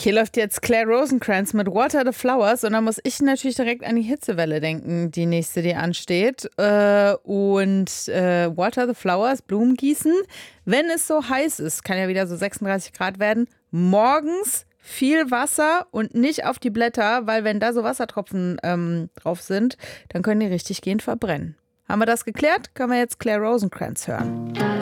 Hier läuft jetzt Claire Rosencrantz mit Water the Flowers und da muss ich natürlich direkt an die Hitzewelle denken, die nächste, die ansteht. Water the Flowers, Blumen gießen, wenn es so heiß ist, kann ja wieder so 36 Grad werden, morgens viel Wasser und nicht auf die Blätter, weil wenn da so Wassertropfen drauf sind, dann können die richtig gehend verbrennen. Haben wir das geklärt? Können wir jetzt Claire Rosencrantz hören.